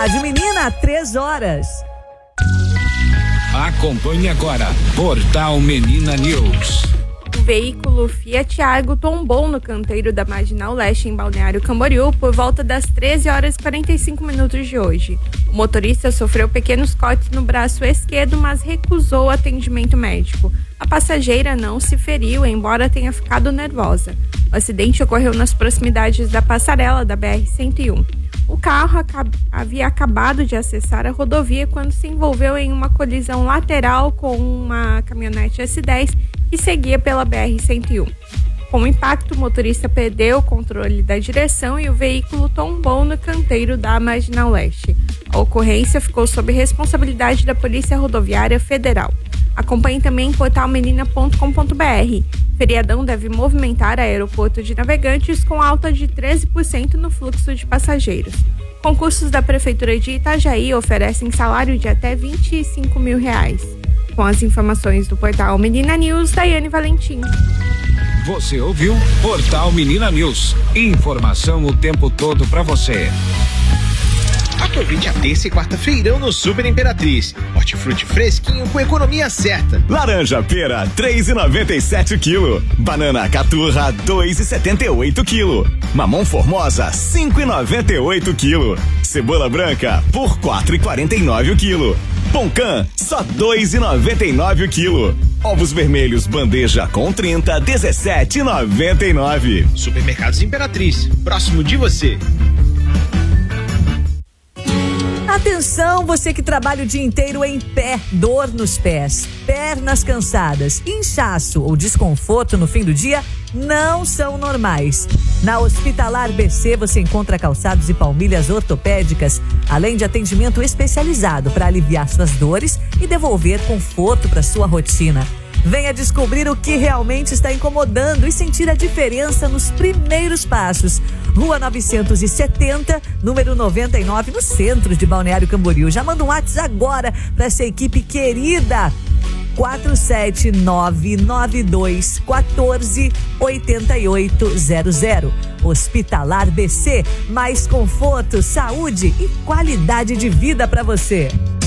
Rádio Menina, 3 horas. Acompanhe agora Portal Menina News. Um veículo Fiat Argo tombou no canteiro da Marginal Leste em Balneário Camboriú por volta das 13h45 de hoje. O motorista sofreu pequenos cortes no braço esquerdo, mas recusou o atendimento médico. A passageira não se feriu, embora tenha ficado nervosa. O acidente ocorreu nas proximidades da passarela da BR-101. O carro havia acabado de acessar a rodovia quando se envolveu em uma colisão lateral com uma caminhonete S10 que seguia pela BR-101. Com o impacto, o motorista perdeu o controle da direção e o veículo tombou no canteiro da Marginal Leste. A ocorrência ficou sob responsabilidade da Polícia Rodoviária Federal. Acompanhe também portalmenina.com.br. Feriadão deve movimentar aeroporto de Navegantes com alta de 13% no fluxo de passageiros. Concursos da Prefeitura de Itajaí oferecem salário de até R$25 mil. Com as informações do Portal Menina News, Daiane Valentim. Você ouviu Portal Menina News. Informação o tempo todo pra você. Aproveite a terça e quarta-feirão no Super Imperatriz. Hortifruti fresquinho com economia certa. Laranja pera, 3,97 kg. Banana caturra, 2,78 kg. Mamão formosa, 5,98 kg. Cebola branca, por 4,49 kg. Poncã, só 2,99 kg. Ovos vermelhos bandeja com 30, 17,99. Supermercados Imperatriz, próximo de você. Atenção, você que trabalha o dia inteiro em pé, dor nos pés, pernas cansadas, inchaço ou desconforto no fim do dia não são normais. Na Hospitalar BC você encontra calçados e palmilhas ortopédicas, além de atendimento especializado para aliviar suas dores e devolver conforto para sua rotina. Venha descobrir o que realmente está incomodando e sentir a diferença nos primeiros passos. Rua 970, número 99, no centro de Balneário Camboriú. Já manda um WhatsApp agora para essa equipe querida. 47992148800. Hospitalar BC, mais conforto, saúde e qualidade de vida para você.